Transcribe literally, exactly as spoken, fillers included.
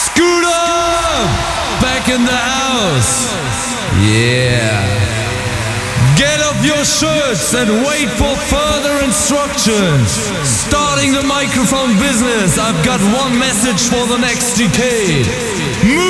Scooter! Back in the house. Yeah. Get off your shirts and wait for further instructions. Starting the microphone business, I've got one message for the next decade. Move